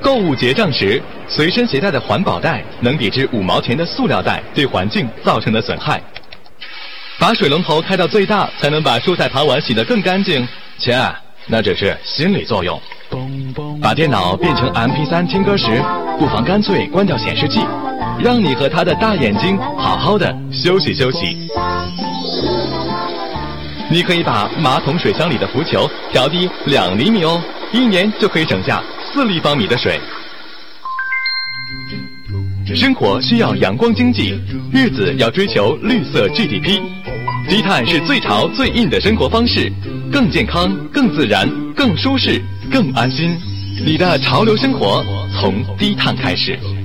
购物结账时，随身携带的环保袋能抵制5毛钱的塑料袋对环境造成的损害。把水龙头开到最大，才能把蔬菜盘碗洗得更干净。亲，那只是心理作用。把电脑变成 MP3 听歌时，不妨干脆关掉显示器，让你和他的大眼睛好好的休息休息。你可以把马桶水箱里的浮球调低2厘米哦，1年就可以省下4立方米的水。生活需要阳光经济，日子要追求绿色 GDP。低碳是最潮最硬的生活方式，更健康、更自然、更舒适、更安心。你的潮流生活从低碳开始。